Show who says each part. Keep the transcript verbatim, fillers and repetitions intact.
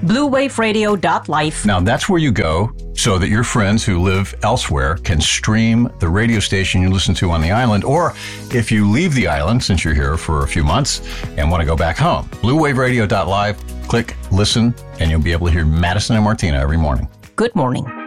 Speaker 1: blue wave radio dot life.
Speaker 2: Now, that's where you go so that your friends who live elsewhere can stream the radio station you listen to on the island, or if you leave the island, since you're here for a few months and want to go back home, blue wave radio dot live, click listen, and you'll be able to hear Madison and Martina every morning.
Speaker 1: Good morning.